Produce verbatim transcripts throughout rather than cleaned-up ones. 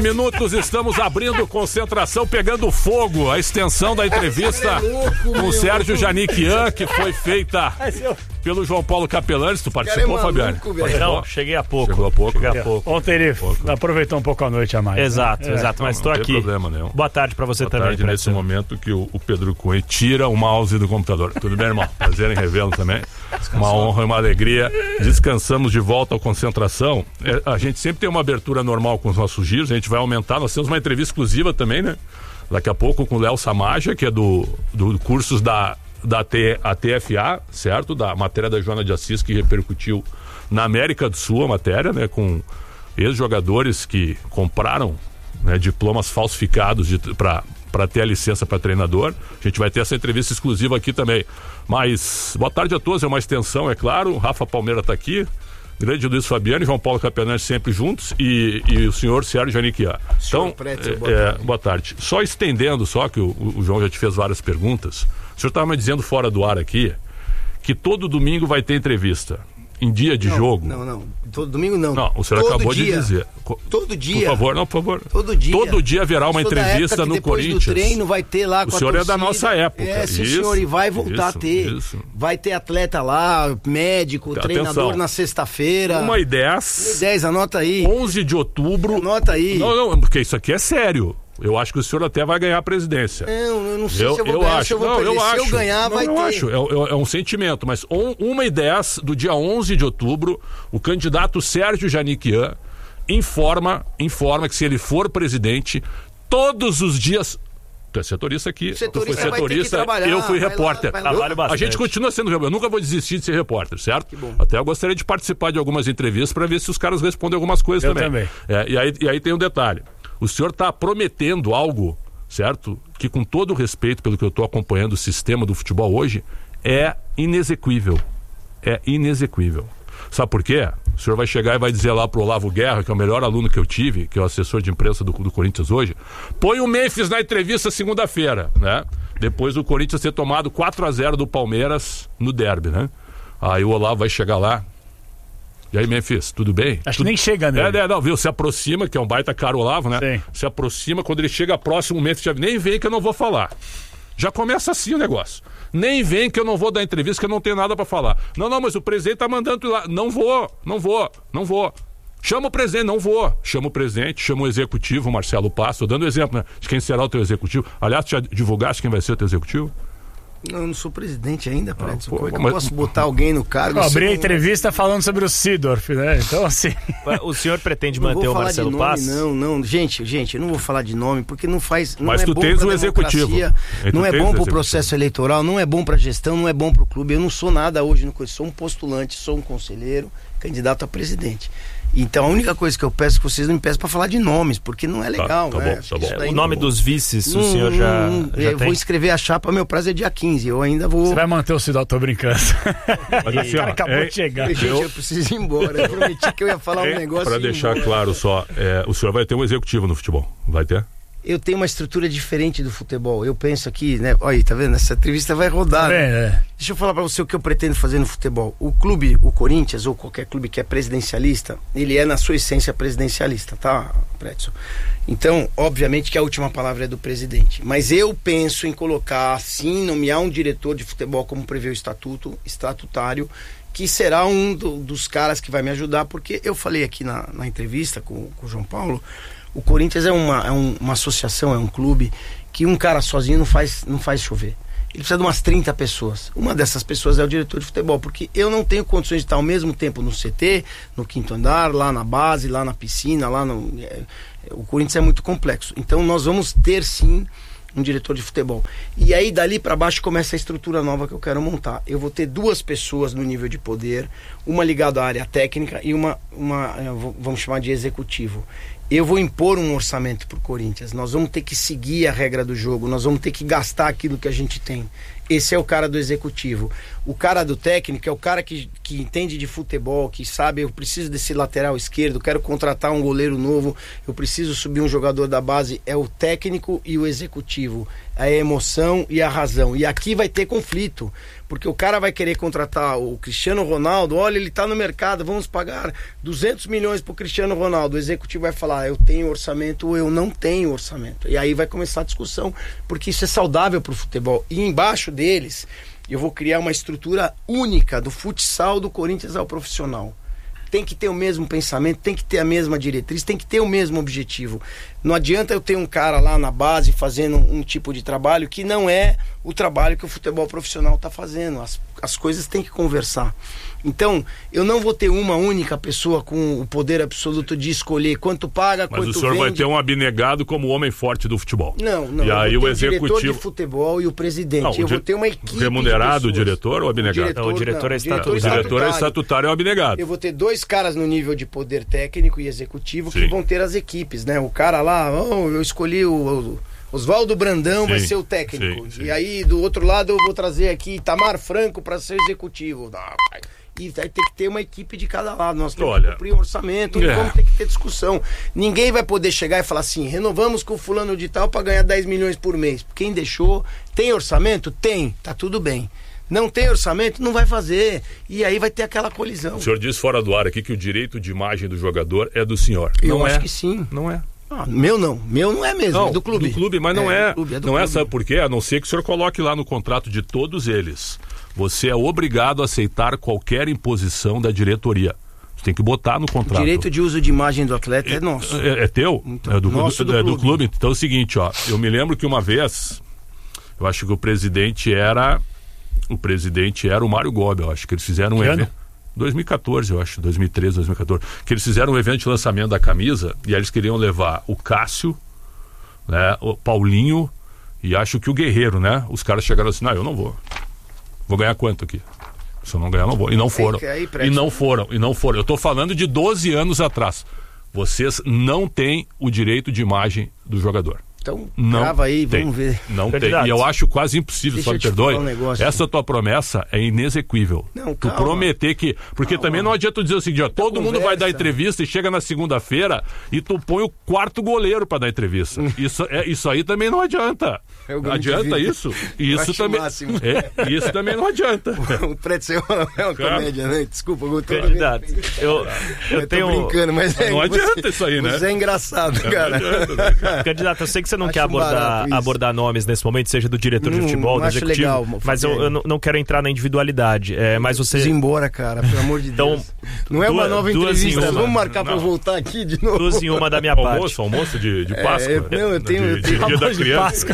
minutos, estamos abrindo concentração, pegando fogo. A extensão da entrevista com o Sérgio Janiquian, que foi feita pelo João Paulo Capelanes. Tu participou, é Fabiano? Não, cheguei há pouco. Chegou há pouco. Cheguei há pouco. Ontem ele pouco. aproveitou um pouco a noite a mais. Exato, né? exato. É. Mas estou aqui. Não tem problema nenhum. Boa tarde pra você Boa também. tarde, nesse momento que o, o Pedro Cunha tira o mouse do computador. Tudo bem, irmão? Prazer em revê-lo também. Descansou. Uma honra e uma alegria. Descansamos de volta à concentração. É, a gente sempre tem uma abertura normal com os nossos giros. A gente vai aumentar. Nós temos uma entrevista exclusiva também, né? Daqui a pouco com o Léo Samaja, que é do, do cursos da, da T, a T F A, certo? Da matéria da Joana de Assis, que repercutiu na América do Sul a matéria, né? Com ex-jogadores que compraram, né, diplomas falsificados para para ter a licença para treinador. A gente vai ter essa entrevista exclusiva aqui também. Mas boa tarde a todos, é uma extensão, é claro. Rafa Palmeira está aqui, grande Luiz Fabiano e João Paulo Capelanes sempre juntos, e, e o senhor Sérgio Janiquian. Então, Pretzel, boa, é, tarde. boa tarde. Só estendendo, só que o, o João já te fez várias perguntas. O senhor estava me dizendo fora do ar aqui que todo domingo vai ter entrevista. Em dia de não, jogo. Não, não. Todo domingo não. Não, o senhor todo acabou dia. de dizer. Todo dia. Por favor, não, por favor. Todo dia. Todo dia haverá uma Eu sou da entrevista época que no depois Corinthians. do treino vai ter lá com o senhor a é da torcida. nossa época. É, sim, isso, senhor, e vai voltar isso, a ter. Isso. Vai ter atleta lá, médico, Atenção. treinador na sexta-feira. Uma e dez. dez, anota aí. onze de outubro. Anota aí. Não, não, porque isso aqui é sério. Eu acho que o senhor até vai ganhar a presidência. Não, eu não sei eu, se eu vou eu ganhar, acho. se eu vou não, perder. eu Se acho. eu ganhar, não, vai eu ter. acho. É, é, é um sentimento. Mas um, uma e dez do dia onze de outubro, o candidato Sérgio Janiquian informa, informa que se ele for presidente, todos os dias... Tu é setorista aqui, setorista tu foi setorista, eu fui repórter. Lá, lá, Trabalho bastante. A gente continua sendo repórter, eu nunca vou desistir de ser repórter, certo? Que bom. Até eu gostaria de participar de algumas entrevistas para ver se os caras respondem algumas coisas Eu também. também. É, e, aí, e aí tem um detalhe, o senhor está prometendo algo, certo? Que com todo o respeito pelo que eu estou acompanhando o sistema do futebol hoje, é inexequível. É inexequível. Sabe por quê? O senhor vai chegar e vai dizer lá pro Olavo Guerra, que é o melhor aluno que eu tive, que é o assessor de imprensa do, do Corinthians hoje, põe o Memphis na entrevista segunda-feira, né? Depois do Corinthians ter tomado quatro a zero do Palmeiras no derby, né? Aí o Olavo vai chegar lá. E aí, Memphis, tudo bem? Acho tudo... que nem chega nele. É, é, não, viu? Se aproxima, que é um baita caro Olavo, né? Sim. Se aproxima, quando ele chega próximo, o Memphis já nem vem que eu não vou falar. Já começa assim o negócio. Nem vem que eu não vou dar entrevista, que eu não tenho nada pra falar. Não, não, mas o presidente tá mandando tu ir lá. Não vou, não vou, não vou. Chama o presidente, não vou. Chama o presidente, chama o executivo, o Marcelo Passo. Tô dando exemplo, né? De quem será o teu executivo. Aliás, tu já divulgaste quem vai ser o teu executivo? Não, eu não sou presidente ainda, Pretzel. pô, Como é que mas- eu posso botar alguém no cargo? Eu se abri a não- entrevista falando sobre o Sidorf, né? Então, assim. O senhor pretende Não manter vou o falar Marcelo de nome, Pass? não, não. Gente, gente, eu não vou falar de nome, porque não faz. Não Mas é tu bom tens pra o executivo. democracia, E tu não é tens bom o pro executivo. processo eleitoral, não é bom pra gestão, não é bom pro clube. Eu não sou nada hoje, no sou um postulante, sou um conselheiro, candidato a presidente. Então a única coisa que eu peço é que vocês não me peçam pra falar de nomes, porque não é legal, tá né? bom, Acho tá que bom. isso É, daí o nome não- dos vices, o não- senhor já, não- já eu tem? vou escrever a chapa, meu prazo é dia quinze. Eu ainda vou. Você vai manter o Sidorf, tô brincando. Mas O assim, cara ó, acabou é- de chegar. Gente, eu preciso ir embora. Eu prometi que eu ia falar um negócio. Para e ir deixar embora. claro só, é, o senhor vai ter um executivo no futebol, vai ter? Eu tenho uma estrutura diferente do futebol. Eu penso aqui, né? Olha aí, tá vendo? Essa entrevista vai rodar. Bem, né? é. Deixa eu falar pra você o que eu pretendo fazer no futebol. O clube, o Corinthians, ou qualquer clube que é presidencialista, ele é na sua essência presidencialista, tá, Pretzel? Então, obviamente que a última palavra é do presidente. Mas eu penso em colocar, sim, nomear um diretor de futebol, como prevê o estatuto, estatutário, que será um do- dos caras que vai me ajudar, porque eu falei aqui na, na entrevista com, com o João Paulo, o Corinthians é uma, é um- uma associação, é um clube que um cara sozinho não faz, não faz chover. Ele precisa de umas trinta pessoas. Uma dessas pessoas é o diretor de futebol, porque eu não tenho condições de estar ao mesmo tempo no C T, no quinto andar, lá na base, lá na piscina, lá no... é, o Corinthians é muito complexo. Então nós vamos ter sim um diretor de futebol. E aí dali para baixo começa a estrutura nova que eu quero montar. Eu vou ter duas pessoas no nível de poder, uma ligada à área técnica e uma, uma eh, v- vamos chamar de executivo. Eu vou impor um orçamento para o Corinthians. Nós vamos ter que seguir a regra do jogo, nós vamos ter que gastar aquilo que a gente tem. Esse é o cara do executivo. O cara do técnico é o cara que, que entende de futebol, que sabe, eu preciso desse lateral esquerdo, quero contratar um goleiro novo, eu preciso subir um jogador da base. É o técnico e o executivo, a emoção e a razão. E aqui vai ter conflito, porque o cara vai querer contratar o Cristiano Ronaldo, olha, ele está no mercado, vamos pagar duzentos milhões para o Cristiano Ronaldo. O executivo vai falar, eu tenho orçamento ou eu não tenho orçamento. E aí vai começar a discussão, porque isso é saudável para o futebol. E embaixo deles, eu vou criar uma estrutura única do futsal do Corinthians ao profissional. Tem que ter o mesmo pensamento, tem que ter a mesma diretriz, tem que ter o mesmo objetivo. Não adianta eu ter um cara lá na base fazendo um, um tipo de trabalho que não é o trabalho que o futebol profissional está fazendo. As, as coisas têm que conversar. Então, eu não vou ter uma única pessoa com o poder absoluto de escolher quanto paga, Mas quanto o senhor vende. vai ter um abnegado como homem forte do futebol. Não, não. E eu aí vou o ter executivo... o diretor de futebol e o presidente. Não, eu o vou di... ter uma equipe remunerado o de pessoas. diretor ou abnegado? O diretor, não, o diretor não, é estatutário. O diretor é estatutário e o abnegado. Eu vou ter dois caras no nível de poder técnico e executivo Sim. que vão ter as equipes, né? O cara lá, oh, eu escolhi o, o Oswaldo Brandão, Sim, vai ser o técnico. sim, sim. E aí, do outro lado, eu vou trazer aqui Itamar Franco para ser executivo. Ah, e vai ter que ter uma equipe de cada lado. Nós temos Olha, que cumprir um orçamento, é. vamos ter que ter discussão. Ninguém vai poder chegar e falar assim, renovamos com o fulano de tal para ganhar dez milhões por mês. Quem deixou, tem orçamento? Tem, tá tudo bem. Não tem orçamento, não vai fazer. E aí vai ter aquela colisão. O senhor disse fora do ar aqui que o direito de imagem do jogador é do senhor. Eu não acho é. que sim. Não é. Ah, meu não, meu não é mesmo, Não, é do clube. Do clube, mas não é. é. do clube, é do não é, clube. sabe por quê? A não ser que o senhor coloque lá no contrato de todos eles. Você é obrigado a aceitar qualquer imposição da diretoria. Você tem que botar no O contrato. direito de uso de imagem do atleta é nosso. É, é teu? Então, é do, nosso do, do é do clube. clube. Então é o seguinte, ó. Eu me lembro que uma vez, eu acho que o presidente era. O presidente era o Mário Gobi, eu acho que eles fizeram um Que evento. ano? dois mil e catorze, eu acho, dois mil e treze, dois mil e catorze, que eles fizeram um evento de lançamento da camisa e aí eles queriam levar o Cássio, né, o Paulinho e acho que o Guerreiro, né? Os caras chegaram assim, não, eu não vou. Vou ganhar quanto aqui? Se eu não ganhar, eu não vou. E não foram. aí, E não foram, e não foram. Eu tô falando de doze anos atrás. Vocês não têm o direito de imagem do jogador. Então, Não grava aí, tem. vamos ver. Não Candidato. tem. E eu acho quase impossível, Deixa só eu me te perdoe. falar um negócio. Essa tua promessa é inexequível. Não, tu calma. prometer que. Porque Calma. também não adianta tu dizer o seguinte: ó, todo mundo vai dar conversa. entrevista e chega na segunda-feira e tu põe o quarto goleiro pra dar entrevista. Isso, é, isso aí também não adianta. É o grande Adianta vídeo. isso? Eu Isso acho também. o máximo. É, isso também não adianta. O Prédio é uma Cara. comédia, né? Desculpa, eu tô Candidato, eu, eu tô tenho... brincando, mas é, Não você- adianta isso aí, né? Você é engraçado, cara. Não adianta, né, cara? Candidato, eu sei que você não Acho quer abordar, barato isso. abordar nomes nesse momento, seja do diretor de Não- futebol, não do acho executivo, legal, mas eu, Fabiano. eu não, não quero entrar na individualidade, é, mas você... Preciso ir embora, cara, pelo amor de Então, Deus. Não é uma duas- nova duas em entrevista, uma. vamos marcar pra eu Não. voltar aqui de novo. Duas em uma da minha parte. Almoço, almoço de, de Páscoa. é, não, eu tenho- De- eu de- tenho dia da almoço de criança.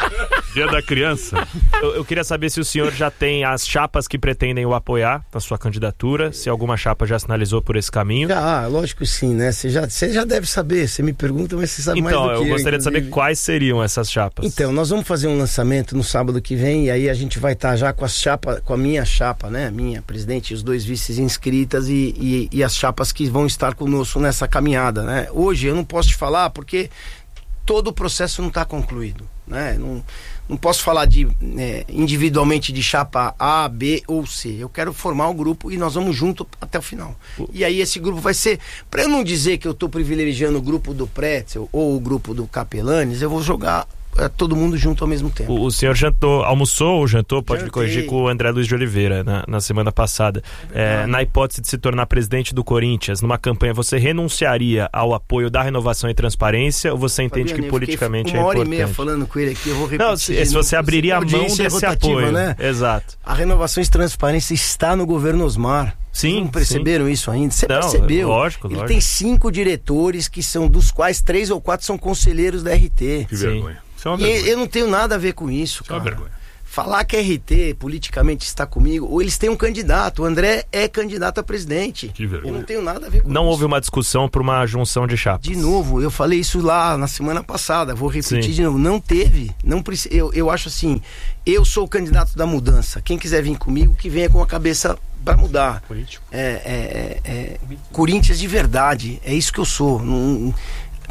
Dia da criança. Eu, eu queria saber se o senhor já tem as chapas que pretendem o apoiar na sua candidatura, se alguma chapa já sinalizou por esse caminho. Ah, lógico que sim, né? Você já, você já deve saber, você me pergunta, mas você sabe mais Então, do que eu gostaria de saber inclusive. quais seriam essas chapas. Então, nós vamos fazer um lançamento no sábado que vem e aí a gente vai estar já com a chapa, com a minha chapa, né? Minha presidente e os dois vices inscritas e, e, e as chapas que vão estar conosco nessa caminhada, né? Hoje eu não posso te falar porque todo o processo não está concluído, né? Não, não posso falar de é, individualmente de chapa A, B ou C. Eu quero formar um grupo e nós vamos junto até o final. E aí esse grupo vai ser, para eu não dizer que eu estou privilegiando o grupo do Pretzel ou o grupo do Capelanes, eu vou jogar é, todo mundo junto ao mesmo tempo. O, o senhor jantou, almoçou ou jantou, pode me Jantei. corrigir, com o André Luiz de Oliveira na, na semana passada. É, na hipótese de se tornar presidente do Corinthians, numa campanha, você renunciaria ao apoio da renovação e transparência ou você entende Fabiano, que eu politicamente fiquei é uma hora importante? e meia falando com ele aqui, eu vou repetir. Não, se, de se novo, você abriria a mão audiência é desse rotativa, apoio. né? Exato. A renovação e transparência está no governo Osmar. Sim, Vocês não perceberam isso ainda? Você Não, percebeu? lógico, Ele lógico. tem cinco diretores, que são dos quais três ou quatro são conselheiros da R T. Que Sim. vergonha. Isso é uma E vergonha. eu não tenho nada a ver com isso, Isso é uma cara. vergonha. Falar que a R T politicamente está comigo, ou eles têm um candidato. O André é candidato a presidente. Que vergonha. Eu não tenho nada a ver com Não isso. houve uma discussão por uma junção de chapas. De novo, eu falei isso lá na semana passada, vou repetir Sim. de novo, não teve, não preci- eu, eu acho assim, eu sou o candidato da mudança, quem quiser vir comigo, que venha com a cabeça para mudar. Político. É, é, é, é Corinthians de verdade, é isso que eu sou. Não-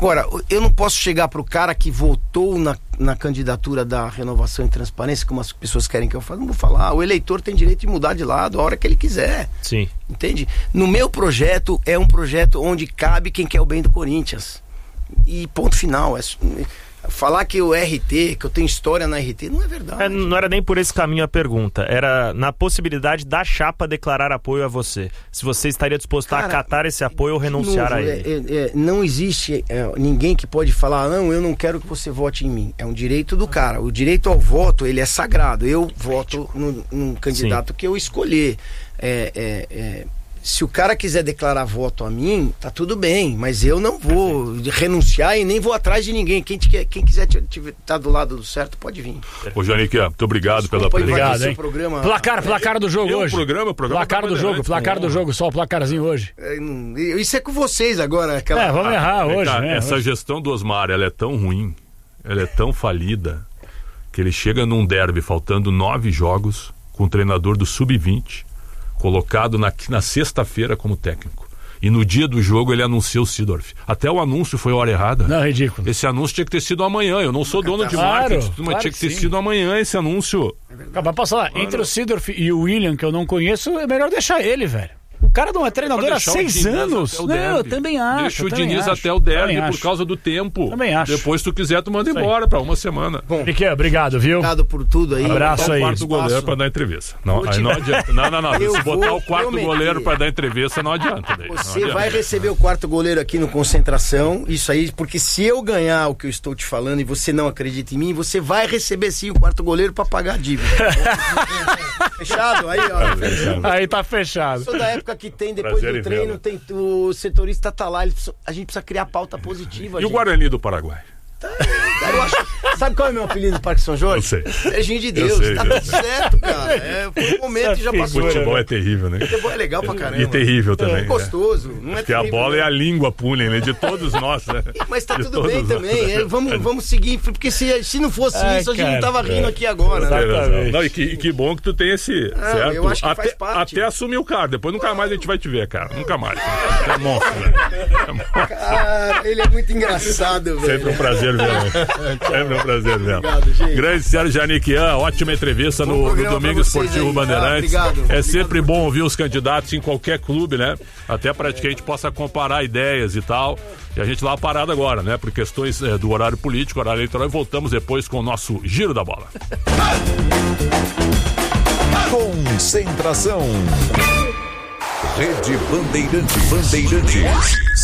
Agora, eu não posso chegar pro cara que votou na, na candidatura da Renovação e Transparência, como as pessoas querem que eu faça, não vou falar. O eleitor tem direito de mudar de lado a hora que ele quiser. Sim. Entende? No meu projeto, é um projeto onde cabe quem quer o bem do Corinthians. E ponto final. É, falar que o R T, que eu tenho história na R T, não é verdade. É, não era nem por esse caminho a pergunta. Era na possibilidade da chapa declarar apoio a você. Se você estaria disposto Cara, a acatar esse apoio ou renunciar novo, a ele. É, é, não existe é, ninguém que pode falar, não, eu não quero que você vote em mim. É um direito do cara. O direito ao voto, ele é sagrado. Eu voto no, num candidato Sim. que eu escolher. É... é, é Se o cara quiser declarar voto a mim, tá tudo bem, mas eu não vou renunciar e nem vou atrás de ninguém. Quem, te, quem quiser estar tá do lado do certo, pode vir. Ô, Janique, muito obrigado Desculpa, pela presença. Obrigado, hein? Programa... Placar, placar do jogo eu, hoje. O programa, o programa placar do jogo, placar do jogo, só o placarzinho hoje. É, não, isso é com vocês agora. Aquela... É, vamos errar hoje, cara, né? Essa hoje. gestão do Osmar, ela é tão ruim, ela é tão falida, que ele chega num derby faltando nove jogos, com o treinador do sub vinte, colocado na, na sexta-feira como técnico. E no dia do jogo ele anunciou o Seedorf. Até o anúncio foi a hora errada. Não, ridículo. Esse anúncio tinha que ter sido amanhã. Eu não sou dono de claro, marketing, mas claro tinha que que ter sim. sido amanhã esse anúncio. Acaba passar lá. Entre o Seedorf e o William, que eu não conheço, é melhor deixar ele, velho. O cara não é treinador há seis anos. Não, eu também acho. Deixa o também Diniz acho, até o derby por acho. causa do tempo. Também acho. Depois, se tu quiser, tu manda Isso embora para uma semana. Bom, Piquet, obrigado, viu? obrigado por tudo aí. Abraço botar aí. o quarto goleiro para dar entrevista. Não, aí não adianta. Não, não, não. Eu Se botar vou o quarto prometer. goleiro para dar entrevista, não adianta. Daí. Você não adianta. vai receber o quarto goleiro aqui no Concentração, isso aí, porque se eu ganhar o que eu estou te falando e você não acredita em mim, você vai receber sim o quarto goleiro para pagar a dívida. Fechado? Aí, ó. Aí tá fechado. Sou da época que tem, depois Prazer do em treino, vê-lo. tem o setorista tá lá, ele precisa- a gente precisa criar pauta positiva. E o gente. Guarani do Paraguai? Cara, eu acho- sabe qual é o meu apelido do Parque São Jorge? Eu sei. Serginho de Deus, sei, tá eu tudo certo, cara. É, foi um momento e já passou. Futebol é terrível, né? Futebol é legal pra caramba. E terrível também. É gostoso. Não é Porque a terrível, bola né? é a língua pune, né? De todos nós, né? Mas tá De tudo bem todos nós, também. né? É, vamos, vamos seguir, porque se, se não fosse Ai, isso, a gente não cara, tava rindo é. aqui agora, né? Exatamente. Não, e, que, e que bom que tu tem esse. certo? eu acho que até, faz parte. até assumir o carro. Depois nunca mais a gente vai te ver, cara. Nunca mais. É monstro, né? É monstro. Cara, ele é muito engraçado, velho. Sempre um prazer vê-lo. Sempre um prazer vê-lo. Obrigado, gente. Grande Sérgio Janiquian, ótima entrevista Bom no, no programa Domingo pra vocês Esportivo aí. Bandeirantes. Ah, obrigado. É sempre bom ouvir os candidatos em qualquer clube, né? Até para que a gente possa comparar ideias e tal. E a gente lá parado agora, né? Por questões é, do horário político, horário eleitoral. E voltamos depois com o nosso Giro da Bola. Concentração. Rede Bandeirantes. Bandeirantes.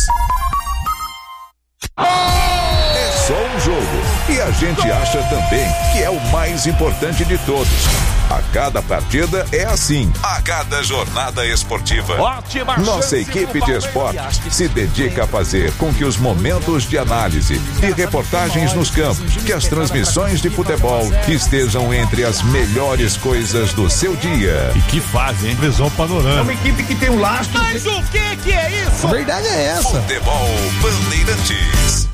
É só um jogo. E a gente acha também que é o mais importante de todos. A cada partida é assim. A cada jornada esportiva. Ótima Nossa chance equipe do de Palmeiras. esportes se dedica a fazer com que os momentos de análise e reportagens nos campos, que as transmissões de futebol estejam entre as melhores coisas do seu dia. E que fase, hein? Visão panorâmica. equipe que tem um lastro. Mas o que que é isso? A verdade é essa. Futebol Bandeirantes.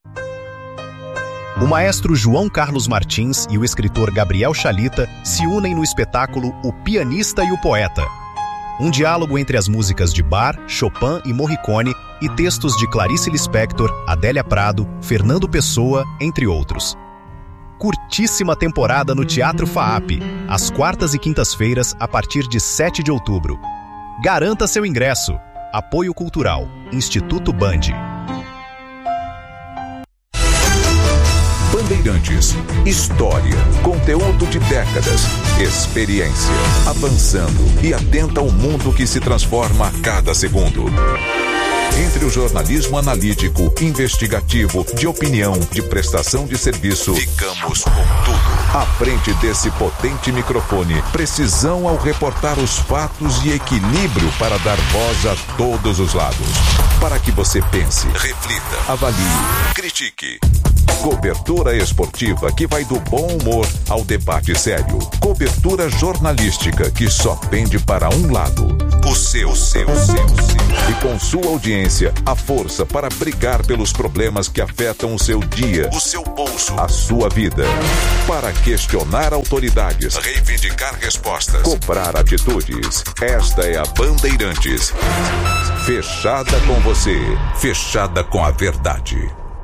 O maestro João Carlos Martins e o escritor Gabriel Chalita se unem no espetáculo O Pianista e o Poeta. Um diálogo entre as músicas de Bach, Chopin e Morricone e textos de Clarice Lispector, Adélia Prado, Fernando Pessoa, entre outros. Curtíssima temporada no Teatro FAAP, às quartas e quintas-feiras, a partir de sete de outubro. Garanta seu ingresso. Apoio Cultural, Instituto Band. Bandeirantes. História, conteúdo de décadas, experiência, avançando e atenta ao mundo que se transforma a cada segundo. Entre o jornalismo analítico, investigativo, de opinião, de prestação de serviço, ficamos com tudo. À frente desse potente microfone, precisão ao reportar os fatos e equilíbrio para dar voz a todos os lados. Para que você pense, reflita, avalie, critique. Cobertura esportiva que vai do bom humor ao debate sério. Cobertura jornalística que só pende para um lado. O seu, seu, seu, seu. E com sua audiência, a força para brigar pelos problemas que afetam o seu dia, o seu bolso, a sua vida. Para questionar autoridades, reivindicar respostas, cobrar atitudes. Esta é a Bandeirantes. Fechada com você, fechada com a verdade.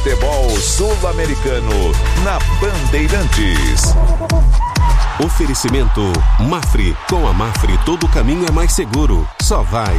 Futebol sul-americano na Bandeirantes. Oferecimento Mafre. Com a Mafre todo caminho é mais seguro. Só vai.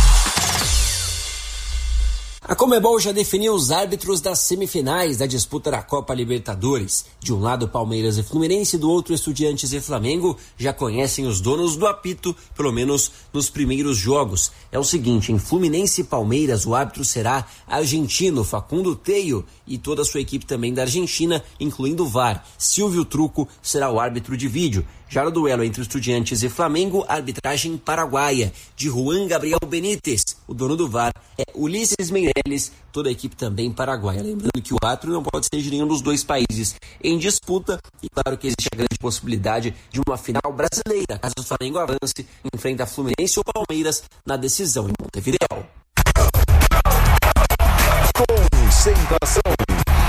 A Conmebol já definiu os árbitros das semifinais da disputa da Copa Libertadores. De um lado, Palmeiras e Fluminense, do outro, Estudiantes e Flamengo. Já conhecem os donos do apito, pelo menos nos primeiros jogos. É o seguinte, em Fluminense e Palmeiras, o árbitro será argentino, Facundo Teio, e toda a sua equipe também da Argentina, incluindo o V A R. Silvio Truco será o árbitro de vídeo. Já no duelo entre Estudiantes e Flamengo, arbitragem paraguaia, de Juan Gabriel Benítez. O dono do V A R é Ulisses Meireles, toda a equipe também paraguaia. Lembrando que o árbitro não pode ser de nenhum dos dois países em disputa, e claro que existe a grande possibilidade de uma final brasileira, caso o Flamengo avance, enfrenta Fluminense ou Palmeiras na decisão em Montevidéu.